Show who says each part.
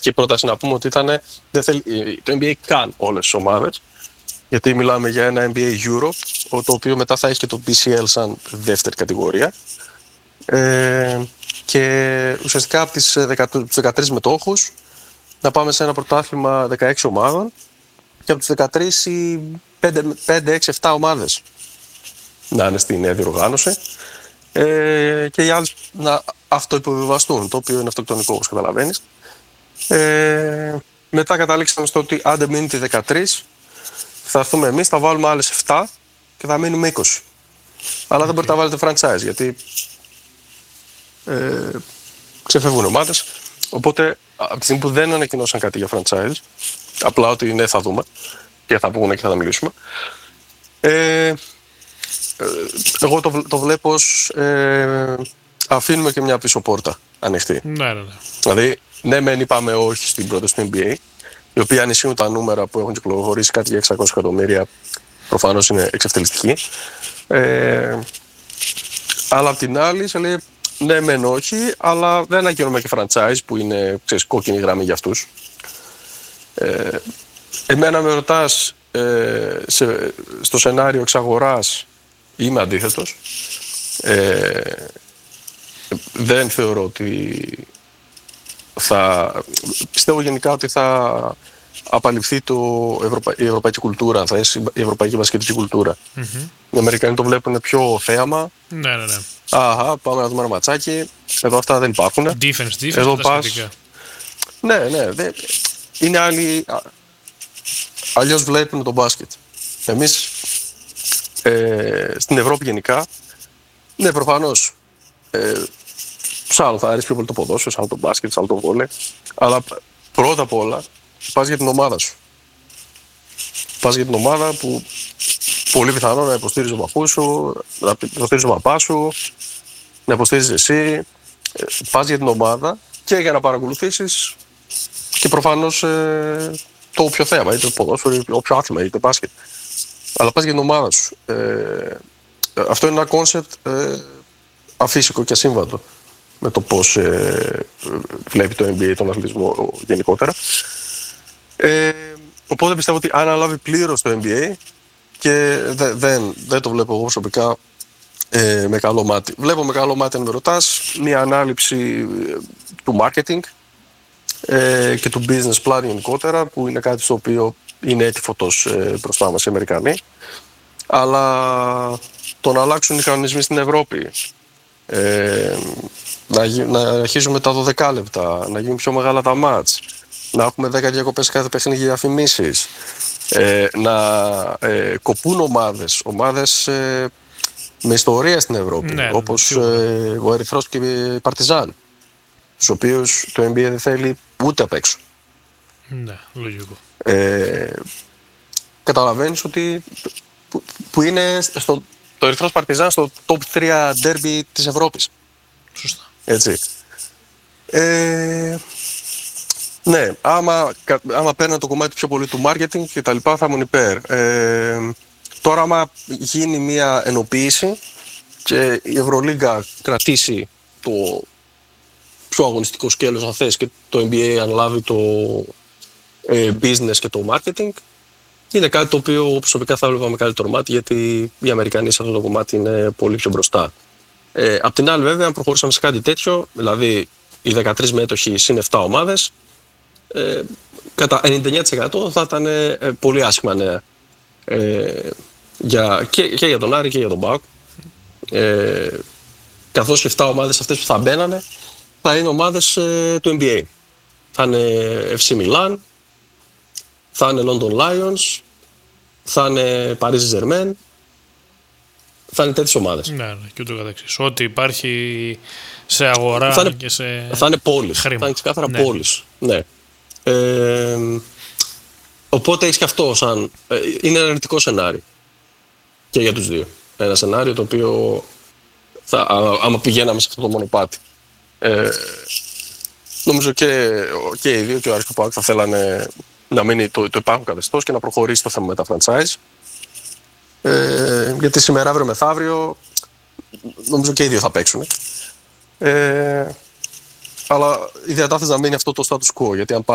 Speaker 1: αρχική πρόταση να πούμε ότι ήταν, δεν θέλει, το NBA καν όλες τις ομάδες, γιατί μιλάμε για ένα NBA Europe, το οποίο μετά θα έχει και το BCL σαν δεύτερη κατηγορία. Και ουσιαστικά από τις 13 μετόχους να πάμε σε ένα πρωτάθλημα 16 ομάδων και από τους 13 οι 5, 6, 7 ομάδες να είναι στη νέα διοργάνωση και οι άλλες να αυτοϋποβιβαστούν, το οποίο είναι αυτοκτονικό όπως καταλαβαίνεις. Μετά καταλήξαμε στο ότι άντε μείνει τη 13, θα έρθουμε εμείς, θα βάλουμε άλλες 7 και θα μείνουμε 20. Αλλά δεν μπορείτε να βάλετε franchise γιατί ξεφεύγουν ομάδες. Οπότε από τη στιγμή που δεν ανακοινώσαν κάτι για franchise, απλά ότι ναι θα δούμε και θα πούμε και θα τα μιλήσουμε, εγώ το βλέπω ως αφήνουμε και μια πίσω πόρτα ανοιχτή.
Speaker 2: Ναι.
Speaker 1: Δηλαδή, ναι μεν είπαμε όχι στην πρόταση του NBA, η οποία αν ισχύουν τα νούμερα που έχουν κυκλοφορήσει κάτι για 600 εκατομμύρια, προφανώς είναι εξευτελιστική. Αλλά απ' την άλλη, σε λέει ναι μεν όχι, αλλά δεν ανακοινώνουμε και franchise που είναι, ξέρεις, κόκκινη γραμμή για αυτούς. Εμένα με ρωτάς στο σενάριο εξαγοράς, είμαι αντίθετος. Δεν θεωρώ ότι πιστεύω γενικά ότι θα απαλληφθεί η ευρωπαϊκή κουλτούρα, η ευρωπαϊκή μπασκετική κουλτούρα. Οι Αμερικανοί το βλέπουν πιο θέαμα.
Speaker 2: Ναι.
Speaker 1: Αχα, πάμε να δούμε ένα ματσάκι. Εδώ αυτά δεν υπάρχουν.
Speaker 2: Defense,
Speaker 1: εδώ πας. Ναι, είναι άλλοι. Αλλιώς βλέπουν το μπάσκετ. Εμείς στην Ευρώπη γενικά, ναι, προφανώς σ' άλλο θα αρέσει πιο πολύ το ποδόσφαιρο, σ' άλλο το μπάσκετ, σ' άλλο το βόλε. Αλλά πρώτα απ' όλα πας για την ομάδα σου. Πας για την ομάδα που πολύ πιθανό να υποστήριζε ο παππούς σου, να υποστήριζε ο παπάς σου, να υποστήριζε εσύ. Πας για την ομάδα και για να παρακολουθήσεις και προφανώς το όποιο θέμα, είτε το ποδόσφαιρο, όποιο άθλημα, είτε μπάσκετ. Αλλά πας για την ομάδα σου. Αυτό είναι ένα κόνσεπτ αφύσικο και ασύμβατο με το πώς βλέπει το NBA τον αθλητισμό γενικότερα. Οπότε πιστεύω ότι αν αναλάβει πλήρως το NBA και δεν το βλέπω εγώ προσωπικά με καλό μάτι. Βλέπω με καλό μάτι, αν με ρωτάς, μια ανάληψη του marketing και του business plan γενικότερα, που είναι κάτι στο οποίο είναι έτοιμο φωτός μπροστά μας οι Αμερικανοί. Αλλά το να αλλάξουν οι κανονισμοί στην Ευρώπη, να αρχίζουμε τα 12 λεπτά, να γίνουν πιο μεγάλα τα μάτς, να έχουμε 10 διακοπές κάθε παιχνίδι για διαφημίσεις, να κοπούν ομάδες με ιστορία στην Ευρώπη, όπως ο Ερυθρός και η Παρτιζάν, τους οποίους το NBA δεν θέλει ούτε απ' έξω.
Speaker 2: Ναι, λογικό.
Speaker 1: Καταλαβαίνεις ότι που είναι το Ερυθρός Παρτιζάν στο top 3 derby της Ευρώπης.
Speaker 2: Σωστά.
Speaker 1: Έτσι. Ναι, άμα παίρνω το κομμάτι πιο πολύ του marketing και τα λοιπά, θα ήμουν υπέρ. Τώρα άμα γίνει μια ενοποίηση και η Ευρωλίγκα κρατήσει το πιο αγωνιστικό σκέλος αν θες και το NBA αναλάβει το business και το marketing, είναι κάτι το οποίο προσωπικά θα έβλεπα με καλύτερο μάτι, γιατί οι Αμερικανοί σε αυτό το κομμάτι είναι πολύ πιο μπροστά. Απ' την άλλη βέβαια, αν προχωρήσαμε σε κάτι τέτοιο, δηλαδή οι 13 μέτοχοι συν 7 ομάδες, κατά 99% θα ήταν πολύ άσχημα νέα και για τον Άρη και για τον ΠΑΟΚ, καθώς και 7 ομάδες αυτές που θα μπαίνανε θα είναι ομάδες του NBA. Θα είναι FC Milan, θα είναι London Lions, θα είναι Paris Saint-Germain, θα είναι τέτοιες ομάδες.
Speaker 2: Ναι, και ούτω καθεξής. Ό,τι υπάρχει σε αγορά και σε
Speaker 1: θα είναι πόλεις,
Speaker 2: χρήμα.
Speaker 1: θα είναι ξεκάθαρα πόλεις. Ναι. Οπότε έχεις και αυτό σαν... είναι ένα αρνητικό σενάριο και για τους δύο. Ένα σενάριο το οποίο άμα πηγαίναμε σε αυτό το μονοπάτι. Νομίζω και οι δύο, και ο Άρης και ο ΠΑΟΚ θα θέλανε να μείνει το υπάρχον καθεστώς και να προχωρήσει το θέμα με τα franchise. Γιατί σήμερα, αύριο, μεθαύριο, νομίζω και οι δύο θα παίξουν. Αλλά η διατάθεση να μείνει αυτό το status quo, γιατί αν